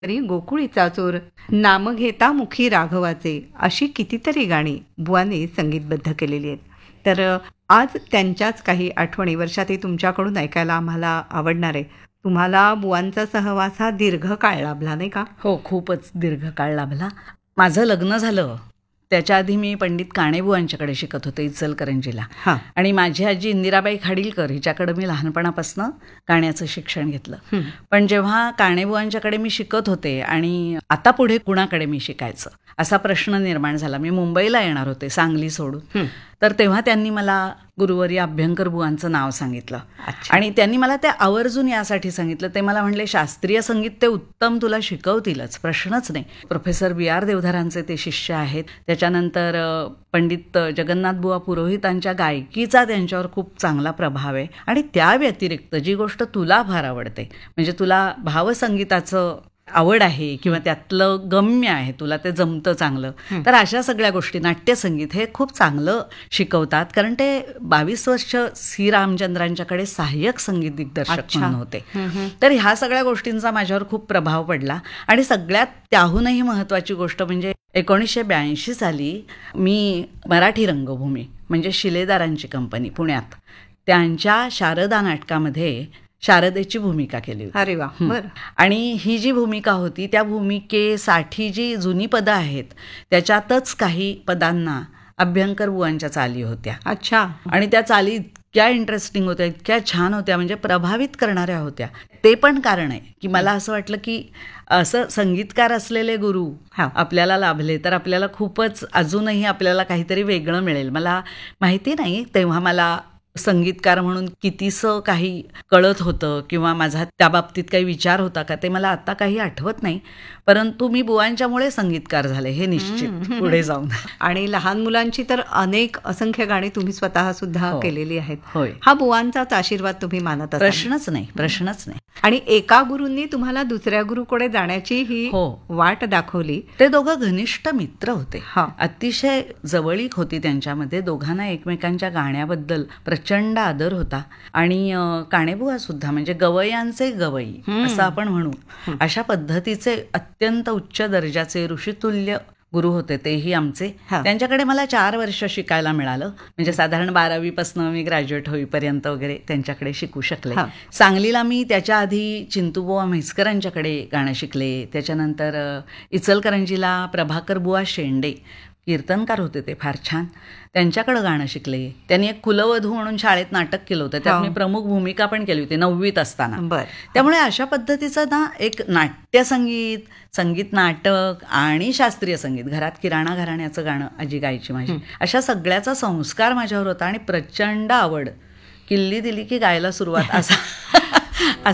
तरी गोकुळीचा चोर, नाम घेता मुखी राघवाचे, अशी कितीतरी गाणी बुवाने संगीतबद्ध केलेली आहेत. तर आज त्यांच्याच काही आठवणी वर्षात तुमच्याकडून ऐकायला आम्हाला आवडणार आहे. तुम्हाला बुवांचा सहवास हा दीर्घ काळ लाभला नाही का? हो, खूपच दीर्घ काळ लाभला. माझं लग्न झालं त्याच्या आधी मी पंडित काणेबुवांच्याकडे शिकत होते इचलकरंजीला. हां. आणि माझी आजी इंदिराबाई खाडीलकर हिच्याकडे मी लहानपणापासून गाण्याचं शिक्षण घेतलं. पण जेव्हा काणेबुवांच्याकडे मी शिकत होते आणि आता पुढे कुणाकडे मी शिकायचं असा प्रश्न निर्माण झाला. मी मुंबईला येणार होते सांगली सोडून. तर तेव्हा त्यांनी मला गुरुवर्य अभ्यंकर बुवांचं नाव सांगितलं. आणि त्यांनी मला ते आवर्जून यासाठी सांगितलं. ते मला म्हणले, शास्त्रीय संगीत ते उत्तम तुला शिकवतीलच, प्रश्नच नाही. प्रोफेसर बी आर देवधरांचे ते शिष्य आहेत. त्याच्यानंतर पंडित जगन्नाथ बुवा पुरोहितांच्या गायकीचा त्यांच्यावर खूप चांगला प्रभाव आहे. आणि त्या व्यतिरिक्त जी गोष्ट तुला फार आवडते, म्हणजे तुला भावसंगीताचं आवड आहे किंवा त्यातलं गम्य आहे, तुला ते जमतं चांगलं, तर अशा सगळ्या गोष्टी नाट्यसंगीत हे खूप चांगलं शिकवतात. कारण ते 22 वर्ष सी रामचंद्रांच्याकडे सहाय्यक संगीत दिग्दर्शक म्हणून होते. तर ह्या सगळ्या गोष्टींचा माझ्यावर खूप प्रभाव पडला. आणि सगळ्यात त्याहूनही महत्त्वाची गोष्ट म्हणजे 1982 साली मी मराठी रंगभूमी म्हणजे शिलेदारांची कंपनी पुण्यात त्यांच्या शारदा नाटकामध्ये शारदेची भूमिका केली होती. अरे वा. बरं. आणि ही जी भूमिका होती त्या भूमिकेसाठी जी जुनी पदं आहेत त्याच्यातच काही पदांना अभ्यंकर बुवांच्या चाली होत्या. अच्छा. आणि त्या चाली इतक्या इंटरेस्टिंग होत्या, इतक्या छान होत्या, म्हणजे प्रभावित करणाऱ्या होत्या. ते पण कारण आहे की मला असं वाटलं की असं संगीतकार असलेले गुरु आपल्याला लाभले तर आपल्याला खूपच अजूनही आपल्याला काहीतरी वेगळं मिळेल. मला माहिती नाही तेव्हा मला संगीतकार म्हणून कितीसं काही कळत होतं किंवा माझा त्या बाबतीत काही विचार होता का ते मला आता काही आठवत नाही. परंतु मी बुवांच्यामुळे संगीतकार झाले हे निश्चित पुढे जाऊन. आणि लहान मुलांची तर असंख्य गाणी तुम्ही स्वतः सुद्धा केलेली आहेत. होय. हा बुवांचाच आशीर्वाद तुम्ही मानत असाल. प्रश्नच नाही. आणि एका गुरूंनी तुम्हाला दुसऱ्या गुरुकडे जाण्याची ही वाट दाखवली. ते दोघं घनिष्ठ मित्र होते. हा. अतिशय जवळीक होती त्यांच्यामध्ये. दोघांना एकमेकांच्या गाण्याबद्दल प्रचंड आदर होता. आणि काणेबुवा सुद्धा म्हणजे गवयांचे गवई असं आपण म्हणू अशा पद्धतीचे अत्यंत उच्च दर्जाचे ऋषितुल्य गुरु होते तेही आमचे. त्यांच्याकडे मला 4 वर्ष शिकायला मिळालं. म्हणजे साधारण 12वी पासून मी ग्रॅज्युएट होईपर्यंत वगैरे त्यांच्याकडे शिकू शकले. सांगलीला मी त्याच्या आधी चिंतूबुवा म्हैसकरांच्याकडे गाणं शिकले. त्याच्यानंतर इचलकरंजीला प्रभाकर बुवा शेंडे कीर्तनकार होते, ते फार छान, त्यांच्याकडं गाणं शिकले. त्यांनी एक कुलवधू म्हणून शाळेत नाटक केलं होतं, त्यात मी प्रमुख भूमिका पण केली होती 9वीत असताना. त्यामुळे अशा पद्धतीचं ना एक नाट्यसंगीत, संगीत नाटक आणि शास्त्रीय संगीत, घरात किराणा घराण्याचं गाणं आजी गायची माझी, अशा सगळ्याचा संस्कार माझ्यावर होता. आणि प्रचंड आवड, किल्ली दिली की गायला सुरुवात असा